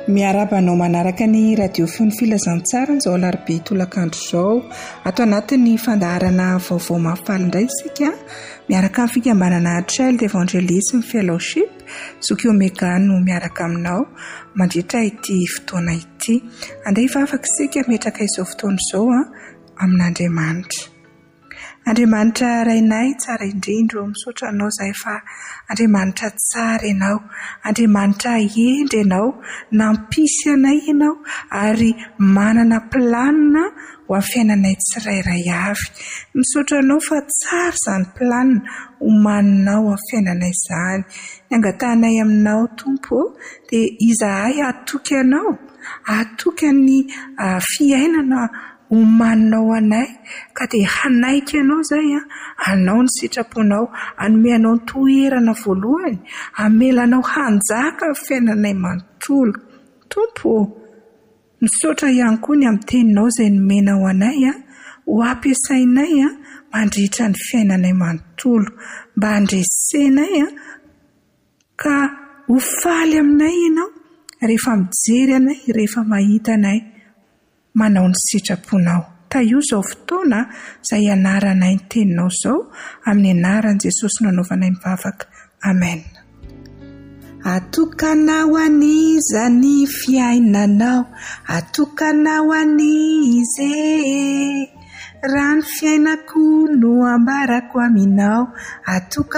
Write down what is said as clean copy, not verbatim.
Miarabanao manaraka ny radio fony filazantsara izao alarobia tolakandro izao. Ato anatin'ny fandaharana vaovao mafala indray isika miaraka amin'ny fikambanana Child Evangelism Fellowship Zoky Omega no miaraka aminao mandritra ity fotoana ity. Andeha hivavaka isika metraka izao fotoana izao amin'Andriamanitra. Andriamanitra rainay tsara indrindro misaotra anao izay fa Andriamanitra tsara ianao, Andriamanitra endry ianao, nampisy anay ianao ary manana planina ho amin'ny fiainanay tsirairay avy. Misaotra anao fa tsara izany planina homaninao amin'ny fiainanay izany. Ny angatanay aminao Tompo dia izahay atoky anao, atoky ny fiainana homaninao anay ka dia hanaiky ianao izay anao ny sitraponao, hanome anao ny toerana voalohany, hamelanao hanjaka amin'ny fiainanay manontolo. Tompo, misaotra ihany koa ny amin'ny teninao izay nomenao anay ho ampiasainay mandritra ny fiainanay manontolo, mba handresenay ka ho faly aminay ianao rehefa mijery anay, rehefa mahita anay manao ny sitraponao. Io izao fotoana izay anaranay ny teninao izao amin'ny anaran'i Jesosy nanaovanay mivavaka. Amen. Atokanao aniza ny fiainanao, atokanao aniza raha ny fiainako no ambarako aminao.